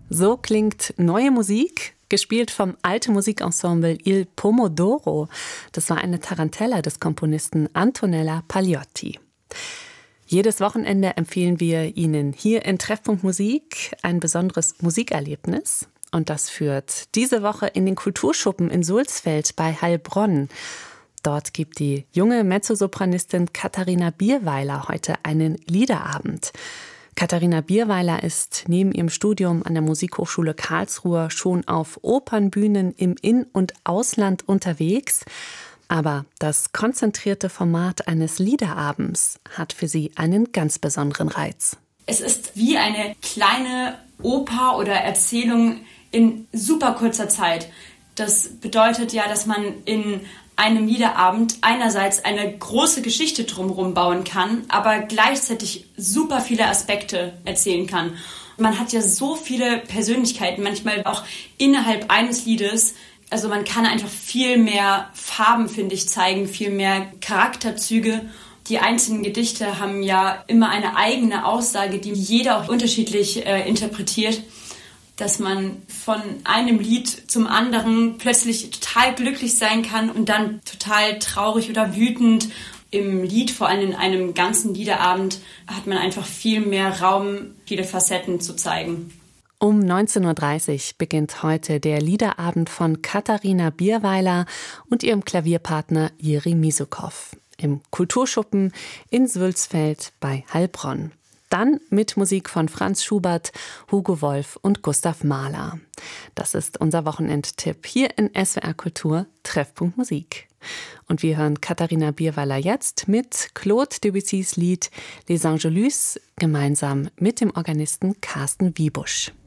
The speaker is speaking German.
So klingt neue Musik, gespielt vom Alte Musikensemble Il Pomodoro. Das war eine Tarantella des Komponisten Antonella Pagliotti. Jedes Wochenende empfehlen wir Ihnen hier in Treffpunkt Musik ein besonderes Musikerlebnis. Und das führt diese Woche in den Kulturschuppen in Sulzfeld bei Heilbronn. Dort gibt die junge Mezzosopranistin Katharina Bierweiler heute einen Liederabend. Katharina Bierweiler ist neben ihrem Studium an der Musikhochschule Karlsruhe schon auf Opernbühnen im In- und Ausland unterwegs. Aber das konzentrierte Format eines Liederabends hat für sie einen ganz besonderen Reiz. Es ist wie eine kleine Oper oder Erzählung in super kurzer Zeit. Das bedeutet ja, dass man in einem Liederabend einerseits eine große Geschichte drumherum bauen kann, aber gleichzeitig super viele Aspekte erzählen kann. Man hat ja so viele Persönlichkeiten, manchmal auch innerhalb eines Liedes. Also man kann einfach viel mehr Farben, finde ich, zeigen, viel mehr Charakterzüge. Die einzelnen Gedichte haben ja immer eine eigene Aussage, die jeder auch unterschiedlich interpretiert. Dass man von einem Lied zum anderen plötzlich total glücklich sein kann und dann total traurig oder wütend. Im Lied, vor allem in einem ganzen Liederabend, hat man einfach viel mehr Raum, viele Facetten zu zeigen. Um 19.30 Uhr beginnt heute der Liederabend von Katharina Bierweiler und ihrem Klavierpartner Jiří Misukov im Kulturschuppen in Sulzfeld bei Heilbronn. Dann mit Musik von Franz Schubert, Hugo Wolf und Gustav Mahler. Das ist unser Wochenendtipp hier in SWR Kultur Treffpunkt Musik. Und wir hören Katharina Bierweiler jetzt mit Claude Debussys Lied Les Angelus gemeinsam mit dem Organisten Carsten Wiebusch.